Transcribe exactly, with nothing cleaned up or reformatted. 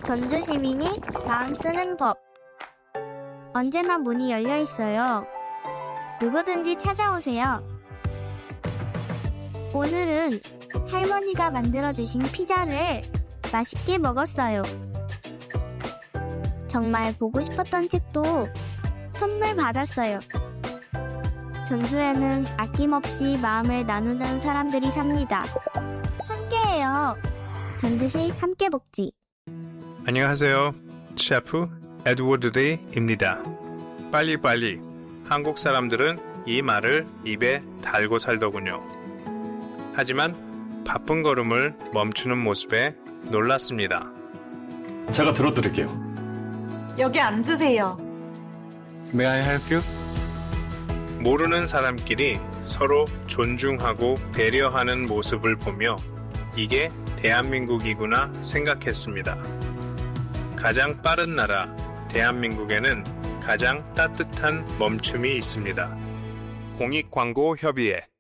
전주 시민이 마음 쓰는 법. 언제나 문이 열려 있어요. 누구든지 찾아오세요. 오늘은 할머니가 만들어주신 피자를 맛있게 먹었어요. 정말 보고 싶었던 책도 선물 받았어요. 전주에는 아낌없이 마음을 나누는 사람들이 삽니다. 함께해요. 전주시 함께복지. 안녕하세요. 셰프 에드워드 리입니다. 빨리빨리. 한국 사람들은 이 말을 입에 달고 살더군요. 하지만 바쁜 걸음을 멈추는 모습에 놀랐습니다. 제가 들어드릴게요. 여기 앉으세요. May I help you? 모르는 사람끼리 서로 존중하고 배려하는 모습을 보며 이게 대한민국이구나 생각했습니다. 가장 빠른 나라 대한민국에는 가장 따뜻한 멈춤이 있습니다. 공익광고협의회